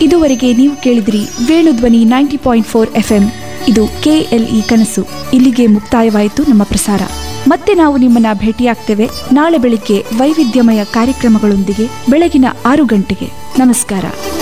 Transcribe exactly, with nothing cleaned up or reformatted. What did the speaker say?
ಇದುವರೆಗೆ ನೀವು ಕೇಳಿದ್ರಿ Venudhwani ninety point four F M. ಇದು ಕೆಎಲ್ಇ ಕನಸು. ಇಲ್ಲಿಗೆ ಮುಕ್ತಾಯವಾಯಿತು ನಮ್ಮ ಪ್ರಸಾರ. ಮತ್ತೆ ನಾವು ನಿಮ್ಮನ್ನ ಭೇಟಿಯಾಗ್ತೇವೆ ನಾಳೆ ಬೆಳಿಗ್ಗೆ ವೈವಿಧ್ಯಮಯ ಕಾರ್ಯಕ್ರಮಗಳೊಂದಿಗೆ ಬೆಳಗಿನ ಆರು ಗಂಟೆಗೆ. ನಮಸ್ಕಾರ.